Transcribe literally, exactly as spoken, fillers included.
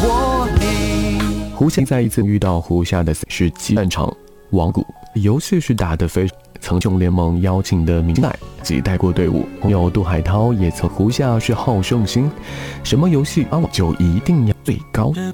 我你。 胡夏再一次遇到胡夏的是激战场王谷，游戏是打得非常。曾中联盟邀请的明代及带过队伍，朋友杜海涛也曾胡夏是好胜心，什么游戏啊我就一定要最高。 这